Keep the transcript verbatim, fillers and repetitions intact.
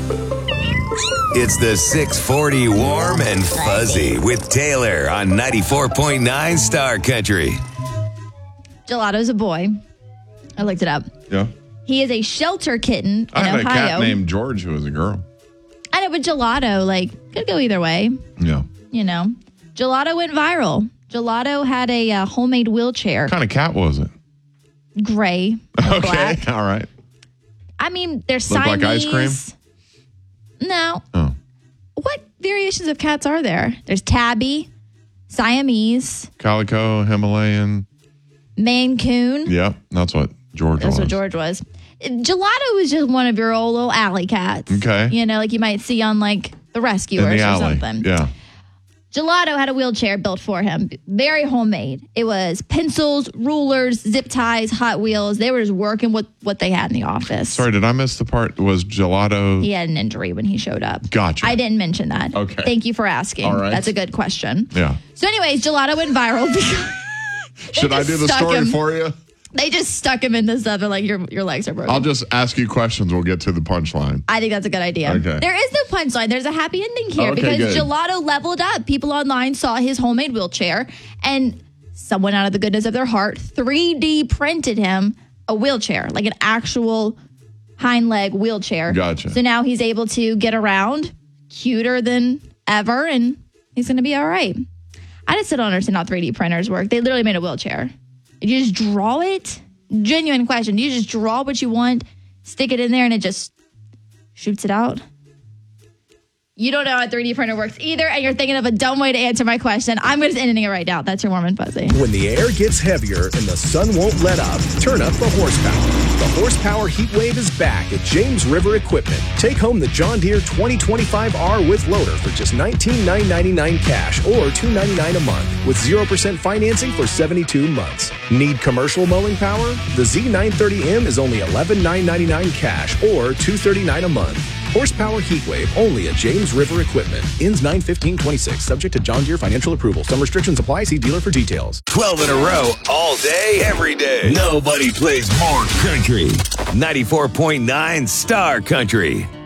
It's the six forty Warm and Fuzzy with Taylor on ninety-four point nine Star Country. Gelato's a boy. I looked it up. Yeah. He is a shelter kitten in I had Ohio. a cat named George who was a girl. I know, but Gelato, like, could go either way. Yeah. You know. Gelato went viral. Gelato had a uh, homemade wheelchair. What kind of cat was it? Gray and Okay. black. All right. I mean, they're Look Siamese. like ice cream? No. Oh. What variations of cats are there? There's Tabby, Siamese, Calico, Himalayan. Maine Coon. Yep. That's what George That's was. what George was. Gelato was just one of your old little alley cats. Okay. You know, like you might see on like The Rescuers In the or alley. something. Yeah. Gelato had a wheelchair built for him. Very homemade. It was pencils, rulers, zip ties, Hot Wheels. They were just working with what they had in the office. Sorry, did I miss the part? Was Gelato? He had an injury when he showed up. Gotcha. I didn't mention that. Okay. Thank you for asking. All right. That's a good question. Yeah. So anyways, Gelato went viral because Should I just do the stuck story him. for you? they just stuck him into stuff and like your your legs are broken. I'll just ask you questions. We'll get to the punchline. I think that's a good idea. Okay. There is no punchline. There's a happy ending here Okay, because good. Gelato leveled up. People online saw his homemade wheelchair and someone out of the goodness of their heart three D printed him a wheelchair, like an actual hind leg wheelchair. Gotcha. So now he's able to get around cuter than ever and he's going to be all right. I just don't understand how three D printers work. They literally made a wheelchair. You just draw it? Genuine question. You just draw what you want, stick it in there, and it just shoots it out? You don't know how a three D printer works either, and you're thinking of a dumb way to answer my question. I'm just ending it right now. That's your Warm and Fuzzy. When the air gets heavier and the sun won't let up, turn up the horsepower. The Horsepower Heat Wave is back at James River Equipment. Take home the John Deere twenty twenty-five R with loader for just nineteen thousand nine hundred ninety-nine dollars cash or two hundred ninety-nine dollars a month with zero percent financing for seventy-two months. Need commercial mowing power? The Z nine thirty M is only eleven thousand nine hundred ninety-nine dollars cash or two hundred thirty-nine dollars a month. Horsepower Heat Wave only at James River Equipment. Ends nine fifteen twenty-six. Subject to John Deere financial approval. Some restrictions apply. See dealer for details. twelve in a row, all day, every day. Nobody plays more country. ninety-four point nine Star Country.